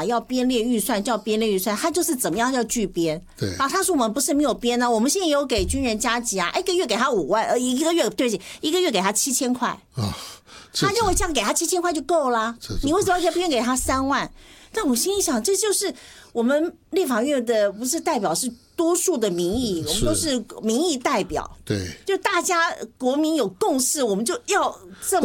法要编列预算，叫编列预算，他就是怎么样叫拒编。 对啊，他说我们不是没有编呢，我们现在也有给军人加级啊，一个月给他5万，一个月对不起，一个月给他7000块啊， 他认为这样给他7000块就够啦，你为什么要编给他3万？但我心里想，这就是我们立法院的不是代表是多数的民意，我们都是民意代表， 对， 就大家国民有共识，我们就要这么。